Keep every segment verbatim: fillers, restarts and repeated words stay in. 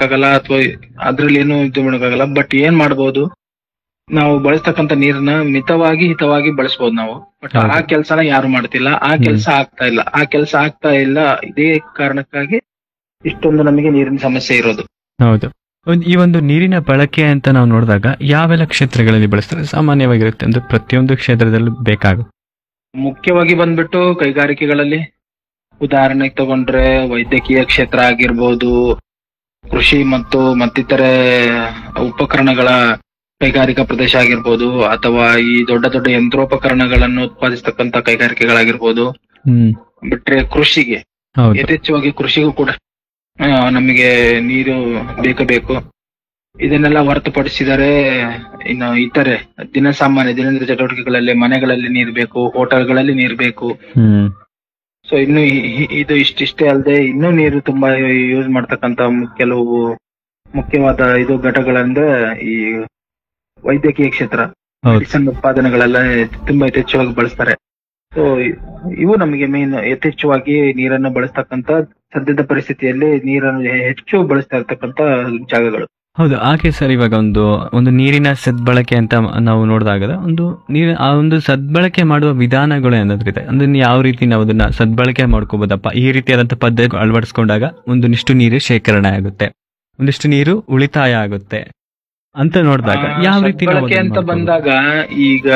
ಮಾಡಕ್ಕಾಗಲ್ಲ ಅಥವಾ ಅದ್ರಲ್ಲಿ ಏನು ಇದು ಮಾಡಕ್ಕಾಗಲ್ಲ. ಬಟ್ ಏನ್ ಮಾಡ್ಬೋದು, ನಾವು ಬಳಸ್ತಕ್ಕಂತ ನೀರನ್ನ ಮಿತವಾಗಿ ಹಿತವಾಗಿ ಬಳಸ್ಬೋದು ನಾವು. ಬಟ್ ಆ ಹೌದು. ಕೆಲ್ಸನ ಯಾರು ಮಾಡ್ತಿಲ್ಲ, ಆ ಹ್ಮ್. ಕೆಲ್ಸ ಆಗ್ತಾ ಇಲ್ಲ, ಆ ಕೆಲ್ಸ ಆಗ್ತಾ ಇಲ್ಲ. ಇದೇ ಕಾರಣಕ್ಕಾಗಿ ಇಷ್ಟೊಂದು ನಮಗೆ ನೀರಿನ ಸಮಸ್ಯೆ ಇರೋದು. ಹೌದು. ಒಂದ್- ಈ ಒಂದು ನೀರಿನ ಬಳಕೆ ಅಂತ ನಾವು ನೋಡಿದಾಗ ಯಾವೆಲ್ಲ ಕ್ಷೇತ್ರಗಳಲ್ಲಿ ಬಳಸ್ತಾರೆ ಸಾಮಾನ್ಯವಾಗಿರುತ್ತೆ ಅಂದ್ರೆ ಪ್ರತಿಯೊಂದು ಕ್ಷೇತ್ರದಲ್ಲೂ ಬೇಕಾಗುತ್ತೆ. ಮುಖ್ಯವಾಗಿ ಬಂದ್ಬಿಟ್ಟು ಕೈಗಾರಿಕೆಗಳಲ್ಲಿ, ಉದಾಹರಣೆಗೆ ತಗೊಂಡ್ರೆ ವೈದ್ಯಕೀಯ ಕ್ಷೇತ್ರ ಆಗಿರ್ಬೋದು, ಕೃಷಿ ಮತ್ತು ಮತ್ತಿತರೆ ಉಪಕರಣಗಳ ಕೈಗಾರಿಕಾ ಪ್ರದೇಶ ಆಗಿರ್ಬೋದು, ಅಥವಾ ಈ ದೊಡ್ಡ ದೊಡ್ಡ ಯಂತ್ರೋಪಕರಣಗಳನ್ನು ಉತ್ಪಾದಿಸ್ತಕ್ಕಂತ ಕೈಗಾರಿಕೆಗಳಾಗಿರ್ಬೋದು. ಹ್ಮ್. ಬಿಟ್ರೆ ಕೃಷಿಗೆ, ಹೌದು. ಯಥೇಚ್ಛವಾಗಿ ಕೃಷಿಗೂ ಕೂಡ ಆ, ನಮಗೆ ನೀರು ಬೇಕೇ ಬೇಕು. ಇದನ್ನೆಲ್ಲ ಹೊರತುಪಡಿಸಿದರೆ ಇನ್ನು ಇತರೆ ದಿನ ಸಾಮಾನ್ಯ ದಿನನಿತ್ಯ ಚಟುವಟಿಕೆಗಳಲ್ಲಿ ಮನೆಗಳಲ್ಲಿ ನೀರು ಬೇಕು, ಹೋಟೆಲ್ಗಳಲ್ಲಿ ನೀರು ಬೇಕು. ಹ್ಮ್. ಸೊ ಇನ್ನು ಇ- ಇ- ಇದು ಇಷ್ಟಿಷ್ಟೇ ಅಲ್ಲದೆ ಇನ್ನೂ ನೀರು ತುಂಬಾ ಯೂಸ್ ಮಾಡ್ತಕ್ಕಂತ ಕೆಲವು ಮುಖ್ಯವಾದ ಇದು ಘಟಕಗಳಂದ್ರೆ ಈ ವೈದ್ಯಕೀಯ ಕ್ಷೇತ್ರ, ಹೌದು. ಮೆಡಿಸಿನ್ ಉತ್ಪಾದನೆಗಳೆಲ್ಲ ತುಂಬಾ ಯಥೇಚ್ಛವಾಗಿ ಬಳಸ್ತಾರೆ. ಸೊ ಇವು ನಮಗೆ ಮೇನ್ ಯಥೇಚ್ಛವಾಗಿ ನೀರನ್ನು ಬಳಸ್ತಕ್ಕಂತ ಸದ್ಯದ ಪರಿಸ್ಥಿತಿಯಲ್ಲಿ ನೀರನ್ನು ಹೆಚ್ಚು ಬಳಸ್ತಾ ಇರ್ತಕ್ಕಂತ ಜಾಗಗಳು. ಹೌದು. ಹಾಗೆ ಸರ್, ಇವಾಗ ಒಂದು ಒಂದು ನೀರಿನ ಸದ್ಬಳಕೆ ಅಂತ ನಾವು ನೋಡಿದಾಗ ಒಂದು ನೀರು ಆ ಒಂದು ಸದ್ಬಳಕೆ ಮಾಡುವ ವಿಧಾನಗಳು ಏನಾದ್ರಿದೆ ಅಂದ್ರೆ ಯಾವ ರೀತಿ ನಾವು ಅದನ್ನ ಸದ್ಬಳಕೆ ಮಾಡ್ಕೋಬಹುದಪ್ಪ, ಈ ರೀತಿಯಾದಂತಹ ಪದ್ಧತಿ ಅಳವಡಿಸ್ಕೊಂಡಾಗ ಒಂದಿಷ್ಟು ನೀರು ಶೇಖರಣೆ ಆಗುತ್ತೆ, ಒಂದಿಷ್ಟು ನೀರು ಉಳಿತಾಯ ಆಗುತ್ತೆ ಅಂತ ನೋಡಿದಾಗ ಆ, ಯಾವ ರೀತಿ ನಾವು ಸದ್ಬಳಕೆ ಅದನ್ನ ಅಂತ ಮಾಡ್ಕೋಬಹುದು? ಬಂದಾಗ ಈಗ